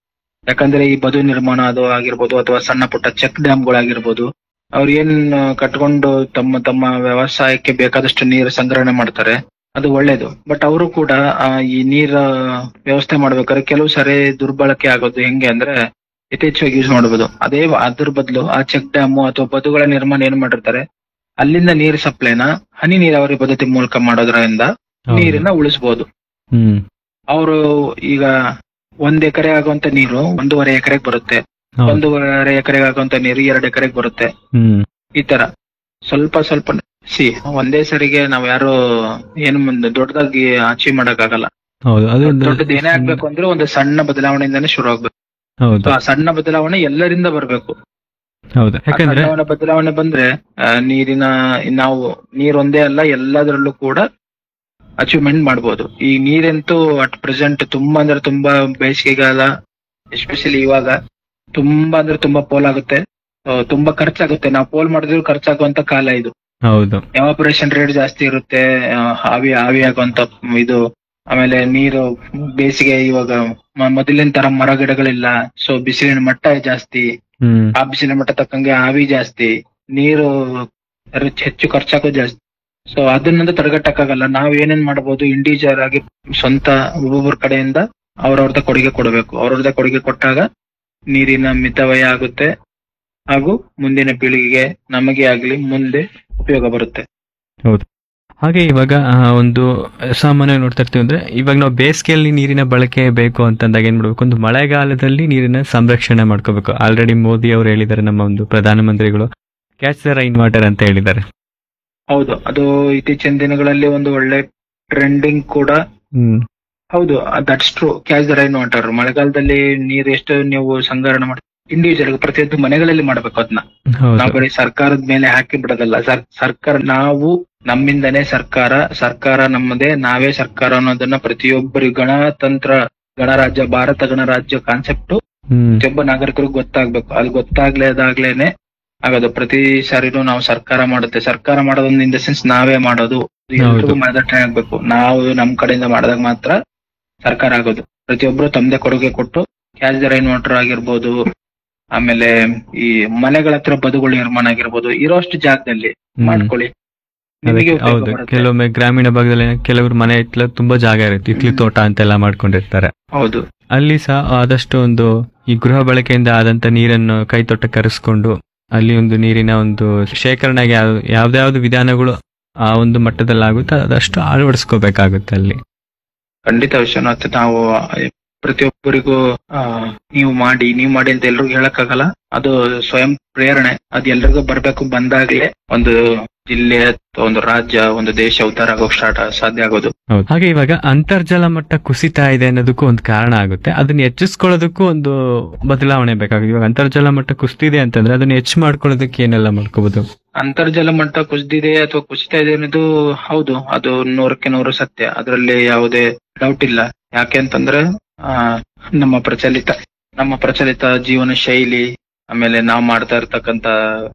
ಯಾಕಂದ್ರೆ ಈ ಬದು ನಿರ್ಮಾಣ ಅದು ಆಗಿರ್ಬೋದು ಅಥವಾ ಸಣ್ಣ ಪುಟ್ಟ ಚೆಕ್ ಡ್ಯಾಮ್ಗಳಾಗಿರ್ಬೋದು, ಅವ್ರು ಏನ್ ಕಟ್ಕೊಂಡು ತಮ್ಮ ತಮ್ಮ ವ್ಯವಸಾಯಕ್ಕೆ ಬೇಕಾದಷ್ಟು ನೀರು ಸಂಗ್ರಹಣೆ ಮಾಡ್ತಾರೆ, ಅದು ಒಳ್ಳೇದು. ಬಟ್ ಅವರು ಕೂಡ ಆ, ಈ ನೀರ ವ್ಯವಸ್ಥೆ ಮಾಡ್ಬೇಕಾದ್ರೆ ಕೆಲವು ಸಾರಿ ದುರ್ಬಳಕೆ ಆಗೋದು ಹೆಂಗೆ ಅಂದ್ರೆ ಯಥೇಚ್ಛವಾಗಿ ಯೂಸ್ ಮಾಡಬಹುದು. ಅದೇ ಅದ್ರ ಬದಲು ಆ ಚೆಕ್ ಡ್ಯಾಮ್ ಅಥವಾ ಬದುಗಳ ನಿರ್ಮಾಣ ಏನ್ ಮಾಡಿರ್ತಾರೆ, ಅಲ್ಲಿಂದ ನೀರು ಸಪ್ಲೈನ ಹನಿ ನೀರಾವರಿ ಪದ್ಧತಿ ಮೂಲಕ ಮಾಡೋದ್ರಿಂದ ಹೌದು. ನೀರನ್ನ ಉಳಿಸಬಹುದು. ಹ್ಮ್ ಅವರು ಈಗ ಒಂದ್ ಎಕರೆ ಆಗುವಂತ ನೀರು ಒಂದೂವರೆ ಎಕರೆಗೆ ಬರುತ್ತೆ, ಹೌದು. ಒಂದೂವರೆ ಎಕರೆಗೆ ಆಗುವಂತ ನೀರು ಎರಡು ಎಕರೆಗೆ ಬರುತ್ತೆ. ಹ್ಮ್ ಈ ತರ ಸ್ವಲ್ಪ ಸ್ವಲ್ಪ ಸಿ ಒಂದೇ ಸರಿಗೆ ನಾವ್ ಯಾರು ಏನು ಮುಂದೆ ದೊಡ್ಡದಾಗಿ ಅಚೀವ್ ಮಾಡಕ್ ಆಗಲ್ಲ. ಹೌದು ಅದು ಒಂದು- ದೊಡ್ಡದು ಏನೇ ಆಗ್ಬೇಕು ಅಂದ್ರೆ ಒಂದು ಸಣ್ಣ ಬದಲಾವಣೆಯಿಂದಾನೇ ಶುರು ಆಗ್ಬೇಕು. ಹೌದು So, ಆ ಸಣ್ಣ ಬದಲಾವಣೆ ಎಲ್ಲರಿಂದ ಬರ್ಬೇಕು. ಹೌದು ಆ ಯಾಕಂದ್ರೆ ಸಣ್ಣ ಬದಲಾವಣೆ ಬಂದ್ರೆ ಆ, ನೀರಿನ ನಾವು ನೀರೊಂದೇ ಅಲ್ಲ ಎಲ್ಲದರಲ್ಲೂ ಕೂಡ ಅಚೀವ್ಮೆಂಟ್ ಮಾಡ್ಬೋದು. ಈ ನೀರಂತೂ ಅಟ್ ಪ್ರೆಸೆಂಟ್ ತುಂಬಾ ಅಂದ್ರೆ ತುಂಬಾ ಬೇಸಿಗೆಗಾಲ ಎಸ್ಪೆಷಲಿ ಇವಾಗ ತುಂಬಾ ಅಂದ್ರೆ ತುಂಬಾ ಪೋಲ್ ಆಗುತ್ತೆ, ಆ, ತುಂಬಾ ಖರ್ಚಾಗುತ್ತೆ. ನಾವು ಪೋಲ್ ಮಾಡಿದ್ರು ಖರ್ಚಾಗುವಂತ ಕಾಲ ಇದು. ಹೌದು ಎವಾಪರೇಷನ್ ರೇಟ್ ಜಾಸ್ತಿ ಇರುತ್ತೆ, ಆ, ಆವಿ ಆವಿ ಆಗುವಂತ ಇದು. ಆಮೇಲೆ ನೀರು ಬೇಸಿಗೆ ಇವಾಗ ಮ- ಮೊದಲಿನ ತರ ಮರ ಗಿಡಗಳಿಲ್ಲ, ಸೊ ಬಿಸಿಲಿನ ಮಟ್ಟ ಜಾಸ್ತಿ. ಹ್ಮ್ ಆ ಬಿಸಿಲಿನ ಮಟ್ಟ ತಕ್ಕಂಗೆ ಆವಿ ಜಾಸ್ತಿ, ನೀರು ರಿಚ್- ಹೆಚ್ಚು ಖರ್ಚಾಗೋದು ಜಾಸ್ತಿ. ಸೊ ಅದನ್ನಂತ ತಡೆಗಟ್ಟಕ್ಕಾಗಲ್ಲ. ನಾವ್ ಏನೇನ್ ಮಾಡಬಹುದು, ಇಂಡಿವಿಜುವಲ್ ಆಗಿ ಸ್ವಂತ ಒಬ್ಬೊಬ್ಬರ ಕಡೆಯಿಂದ ಅವ್ರವ್ರದ ಕೊಡುಗೆ ಕೊಡಬೇಕು. ಅವ್ರವ್ರದ ಕೊಡುಗೆ ಕೊಟ್ಟಾಗ ನೀರಿನ ಮಿತವ್ಯಯ ಆಗುತ್ತೆ ಹಾಗೂ ಮುಂದಿನ ಪೀಳಿಗೆಗೆ ನಮಗೆ ಆಗ್ಲಿ ಮುಂದೆ ಉಪಯೋಗ ಬರುತ್ತೆ. ಹಾಗೆ ಇವಾಗ ಆ, ಒಂದು ಸಾಮಾನ್ಯ ನೋಡ್ತಾ ಇರ್ತೀವಿ ಅಂದ್ರೆ ಇವಾಗ ನಾವು ಬೇಸಿಗೆಯಲ್ಲಿ ನೀರಿನ ಬಳಕೆ ಬೇಕು ಅಂತಂದಾಗ ಏನ್ ಮಾಡ್ಬೇಕು, ಒಂದು ಮಳೆಗಾಲದಲ್ಲಿ ನೀರಿನ ಸಂರಕ್ಷಣೆ ಮಾಡ್ಕೋಬೇಕು. ಆಲ್ರೆಡಿ ಮೋದಿ ಅವರು ಹೇಳಿದ್ದಾರೆ, ನಮ್ಮ ಒಂದು ಪ್ರಧಾನಮಂತ್ರಿಗಳು ಕ್ಯಾಚ್ ದ ರೈನ್ ವಾಟರ್ ಅಂತ ಹೇಳಿದ್ದಾರೆ. ಹೌದು, ಅದು ಇತ್ತೀಚಿನ ದಿನಗಳಲ್ಲಿ ಒಂದು ಒಳ್ಳೆ ಟ್ರೆಂಡಿಂಗ್ ಕೂಡ. ಹ್ಮ್ ಹೌದು, that's true. Catch the rain water ಮಳೆಗಾಲದಲ್ಲಿ ನೀರು ಎಷ್ಟು ನೀವು ಸಂಗ್ರಹಣೆ ಮಾಡಿ ಇಂಡಿವಿಜುವಲ್ ಪ್ರತಿಯೊಂದು ಮನೆಗಳಲ್ಲಿ ಮಾಡ್ಬೇಕು. ಅದನ್ನ ನಾವು ಹೌದು ಬರೀ ಸರ್ಕಾರದ ಮೇಲೆ ಹಾಕಿ ಬಿಡೋದಲ್ಲ. ಸರ್- ಸರ್ಕಾರ ನಾವು ನಮ್ಮಿಂದನೇ ಸರ್ಕಾರ, ಸರ್ಕಾರ ನಮ್ಮದೇ, ನಾವೇ ಸರ್ಕಾರ ಅನ್ನೋದನ್ನ ಪ್ರತಿಯೊಬ್ಬರಿಗೆ ಗಣತಂತ್ರ ಗಣರಾಜ್ಯ ಭಾರತ ಗಣರಾಜ್ಯ ಕಾನ್ಸೆಪ್ಟ್ ಹ್ಮ್ ಪ್ರತಿಯೊಬ್ಬ ನಾಗರಿಕರಿಗೂ ಗೊತ್ತಾಗ್ಬೇಕು. ಅದು ಗೊತ್ತಾಗ್ಲೇದಾಗ್ಲೇನೆ ಆಗೋದು. ಪ್ರತಿ ಸಾರಿನೂ ನಾವು ಸರ್ಕಾರ ಮಾಡುತ್ತೆ, ಸರ್ಕಾರ ಮಾಡೋದೊಂದು ಇನ್ ದ ಸೆನ್ಸ್ ನಾವೇ ಮಾಡೋದು, ಎಲ್ರಿಗೂ ಮನದಟ್ಟಣೆ ಆಗ್ಬೇಕು. ನಾವು ನಮ್ ಕಡೆಯಿಂದ ಮಾಡಿದಾಗ ಮಾತ್ರ ಸರ್ಕಾರ ಆಗೋದು. ಪ್ರತಿಯೊಬ್ರು ತಮ್ಮದೇ ಕೊಡುಗೆ ಕೊಟ್ಟು ಕ್ಯಾಚ್ ದ ರೈನ್ ವಾಟರ್ ಆಗಿರ್ಬೋದು, ಆಮೇಲೆ ಈ ಮನೆಗಳ ಹತ್ರ ಬದುಗಳು ನಿರ್ಮಾಣ ಆಗಿರ್ಬೋದು, ಇರೋಷ್ಟು ಜಾಗದಲ್ಲಿ ಹ್ಮ್. ಮಾಡ್ಕೊಳ್ಳಿ, ನಿಮಗೆ ಅದಕ್ಕೆ ಉಪಯೋಗ ಹೌದು, ಬರುತ್ತೆ. ಕೆಲವೊಮ್ಮೆ ಗ್ರಾಮೀಣ ಭಾಗದಲ್ಲಿ ಕೆಲವರು ಮನೆ ಇಟ್ಲ ತುಂಬಾ ಜಾಗ ಇರುತ್ತೆ, ಇಟ್ಲಿ ತೋಟ ಅಂತೆಲ್ಲ ಮಾಡ್ಕೊಂಡಿರ್ತಾರೆ. ಹೌದು ಅಲ್ಲಿ ಸಹ ಆದಷ್ಟು ಒಂದು ಈ ಗೃಹ ಬಳಕೆಯಿಂದ ಆದಂತ ನೀರನ್ನು ಕೈ ತೊಟ್ಟ ಕರೆಸ್ಕೊಂಡು ಅಲ್ಲಿ ಒಂದು ನೀರಿನ ಒಂದು ಶೇಖರಣೆಗೆ ಯಾವ- ಯಾವ್ದಾವ್ದು ವಿಧಾನಗಳು ಆ ಒಂದು ಮಟ್ಟದಲ್ಲಿ ಆಗುತ್ತೆ ಅದಷ್ಟು ಅಳವಡಿಸ್ಕೋಬೇಕಾಗುತ್ತೆ ಅಲ್ಲಿ. ಖಂಡಿತ ವಿಶ್ವನಾಥ್. ನಾವು ಪ್ರತಿಯೊಬ್ಬರಿಗೂ ಆ, ನೀವು ಮಾಡಿ ನೀವು ಮಾಡಿ ಅಂತ ಎಲ್ರಿಗೂ ಹೇಳಕ್ಕಾಗಲ್ಲ. ಅದು ಸ್ವಯಂ ಪ್ರೇರಣೆ, ಅದು ಎಲ್ರಿಗೂ ಬರ್ಬೇಕು. ಬಂದಾಗ್ಲೇ ಒಂದು ಜಿಲ್ಲೆ ಅಥವಾ ಒಂದು ರಾಜ್ಯ, ಒಂದು ದೇಶ ಉದ್ಧಾರ ಆಗೋಕ್ ಸ್ಟಾರ್ಟ್ ಸಾಧ್ಯ ಆಗೋದು. ಹೌದು. ಹಾಗೆ ಇವಾಗ ಅಂತರ್ಜಲ ಮಟ್ಟ ಕುಸಿತಾ ಇದೆ ಅನ್ನೋದಕ್ಕೂ ಒಂದು ಕಾರಣ ಆಗುತ್ತೆ. ಅದನ್ನ ಹೆಚ್ಚಿಸ್ಕೊಳ್ಳೋದಕ್ಕೂ ಒಂದು ಬದಲಾವಣೆ ಬೇಕಾಗುತ್ತೆ. ಇವಾಗ ಅಂತರ್ಜಲ ಮಟ್ಟ ಕುಸಿದಿದೆ ಅಂತಂದ್ರೆ ಅದನ್ನ ಹೆಚ್ಚು ಮಾಡ್ಕೊಳ್ಳೋದಕ್ಕೆ ಏನೆಲ್ಲ ಮಾಡ್ಕೋಬಹುದು? ಅಂತರ್ಜಲ ಮಟ್ಟ ಕುಸಿದಿದೆ ಅಥವಾ ಕುಸಿತಾ ಇದೆ ಅನ್ನೋದು ಹೌದು, ಅದು ನೂರಕ್ಕೆ ನೂರು ಸತ್ಯ. ಅದರಲ್ಲಿ ಯಾವುದೇ ಡೌಟ್ ಇಲ್ಲ. ಯಾಕೆ ಅಂತಂದ್ರೆ ಆ ನಮ್ಮ ಪ್ರಚಲಿತ ನಮ್ಮ ಪ್ರಚಲಿತ ಜೀವನ ಶೈಲಿ, ಆಮೇಲೆ ನಾವು ಮಾಡ್ತಾ ಇರ್ತಕ್ಕಂತ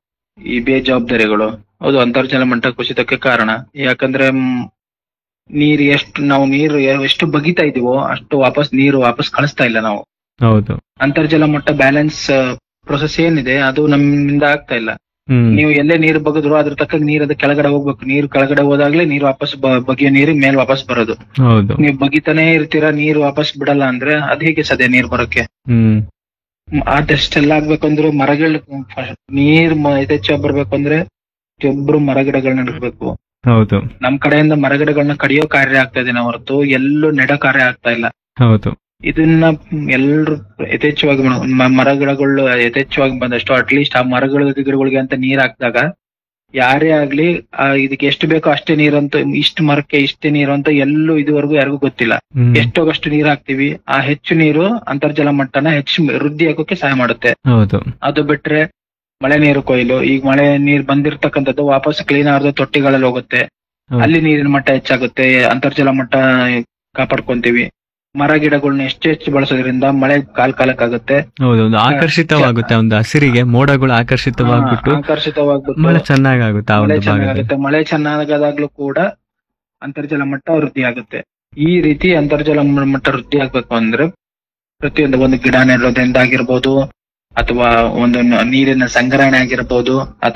ಈ ಬೇಜವಾಬ್ದಾರಿಗಳು, ಹೌದು ಅಂತರ್ಜಲ ಮಟ್ಟ ಕುಸಿತಕ್ಕೆ ಕಾರಣ. ಯಾಕಂದ್ರೆ ಮ್, ನೀರು ಎಷ್ಟು ನಾವು ನೀರು ಎಷ್ಟು ಬಗಿತಾ ಇದೀವೋ ಅಷ್ಟು ವಾಪಸ್ ನೀರು ವಾಪಸ್ ಕಳಿಸ್ತಾ ಇಲ್ಲ ನಾವು. ಹೌದು. ಅಂತರ್ಜಲ ಮಟ್ಟ ಬ್ಯಾಲೆನ್ಸ್ ಪ್ರೊಸೆಸ್ ಏನಿದೆ ಅದು ನಮ್ಮಿಂದ ಆಗ್ತಾ ಇಲ್ಲ. ಹ್ಮ್ ನೀವು ಎಲ್ಲೇ ನೀರು ಬಗದ್ರು ಅದ್ರ ತಕ್ಕ ನೀರ್ ಅದ ಕೆಳಗಡೆ ಹೋಗ್ಬೇಕು. ನೀರು ಕೆಳಗಡೆ ಹೋದಾಗ್ಲೇ ನೀರು ವಾಪಸ್ ಬ- ಬಗೆಯೋ ನೀರು ಮೇಲ್ ವಾಪಸ್ ಬರೋದು. ಹೌದು. ನೀವು ಬಗಿತಾನೆ ಇರ್ತೀರಾ, ನೀರು ವಾಪಸ್ ಬಿಡಲ್ಲ ಅಂದ್ರೆ ಅದ್ ಹೇಗೆ ಸಾಧ್ಯ ನೀರ್ ಬರೋಕೆ? ಹ್ಮ್ ಮ್, ಅದೆಷ್ಟೆಲ್ಲ ಆಗ್ಬೇಕಂದ್ರೆ ಮರಗಳು ನೀರ್ ಮ- ಯಥೇಚ್ಛ ಬರ್ಬೇಕು ಅಂದ್ರೆ ಪ್ರತಿಯೊಬ್ರು ಮರಗಿಡಗಳನ್ನ ನೆಡ್ಬೇಕು. ಹೌದು. ನಮ್ ಕಡೆಯಿಂದ ಮರಗಿಡಗಳನ್ನ ಕಡಿಯೋ ಕಾರ್ಯ ಆಗ್ತಾ ಇದೆ ಹೊರತು ಎಲ್ಲೂ ನೆಡ ಕಾರ್ಯ ಆಗ್ತಾ ಇಲ್ಲ. ಹೌದು. ಇದನ್ನ ಎಲ್ರು ಯಥೇಚ್ಛವಾಗಿ ಮಾಡ- ಮ- ಮರಗಿಡಗಳು ಯಥೇಚ್ಛವಾಗಿ ಬಂದಷ್ಟು ಅಟ್ಲೀಸ್ಟ್ ಆ ಮರಗಳ ಗಿಡಗಳಿಗೆ ಅಂತ ನೀರ್ ಹಾಕಿದಾಗ ಯಾರೇ ಆಗ್ಲಿ ಆ ಇದಕ್ಕೆ ಎಷ್ಟು ಬೇಕೋ ಅಷ್ಟೇ ನೀರಂತ, ಇಷ್ಟು ಮರಕ್ಕೆ ಇಷ್ಟೇ ನೀರು ಅಂತ ಎಲ್ಲೂ ಇದುವರೆಗೂ ಯಾರಿಗೂ ಗೊತ್ತಿಲ್ಲ. ಹ್ಮ್. ಎಷ್ಟೋಗಷ್ಟು ನೀರ್ ಹಾಕ್ತಿವಿ, ಆ ಹೆಚ್ಚು ನೀರು ಅಂತರ್ಜಲ ಮಟ್ಟನ ಹೆಚ್ಚು ವೃದ್ಧಿ ಆಗೋಕೆ ಸಹಾಯ ಮಾಡುತ್ತೆ. ಹೌದು. ಅದು ಬಿಟ್ರೆ ಮಳೆ ನೀರು ಕೊಯ್ಲು, ಈಗ ಮಳೆ ನೀರ್ ಬಂದಿರ್ತಕ್ಕಂಥದ್ದು ವಾಪಸ್ ಕ್ಲೀನ್ ಆದ ತೊಟ್ಟಿಗಳಲ್ಲಿ ಹೋಗುತ್ತೆ. ಹೌದು. ಅಲ್ಲಿ ನೀರಿನ ಮಟ್ಟ ಹೆಚ್ಚಾಗುತ್ತೆ, ಅಂತರ್ಜಲ ಮಟ್ಟ ಕಾಪಾಡ್ಕೊಂತೀವಿ. ಮರ ಗಿಡಗಳನ್ನ ಎಷ್ಟು ಹೆಚ್ಚು ಬಳಸೋದ್ರಿಂದ ಮಳೆ ಕಾಲ್ ಕಾಲಕ್ಕಾಗುತ್ತೆ. ಹೌದು, ಒಂದು ಆಕರ್ಷಿತವಾಗುತ್ತೆ, ಒಂದು ಹಸಿರಿಗೆ ಮೋಡಗಳು ಆಕರ್ಷಿತವಾಗ್ಬಿಟ್ಟು ಆಕರ್ಷಿತವಾಗ್ಬಿಟ್ಟು ಮಳೆ ಚೆನ್ನಾಗಾಗುತ್ತೆ ಆ ಮಳೆ ಒಂದು ಭಾಗದಲ್ಲಿ. ಚೆನ್ನಾಗುತ್ತೆ. ಮಳೆ ಚೆನ್ನಾಗಾದಾಗ್ಲೂ ಕೂಡ ಅಂತರ್ಜಲ ಮಟ್ಟ ವೃದ್ಧಿ ಆಗುತ್ತೆ. ಈ ರೀತಿ ಅಂತರ್ಜಲ ಮ- ಮಟ್ಟ ವೃದ್ಧಿ ಆಗ್ಬೇಕು ಅಂದ್ರೆ ಪ್ರತಿಯೊಂದು ಒಂದು ಗಿಡ ನೆಡೋದ್ರಿಂದ ಆಗಿರ್ಬೋದು, ಅಥವಾ ಒಂದು ನ- ನೀರಿನ ಸಂಗ್ರಹಣೆ ಆಗಿರ್ಬೋದು,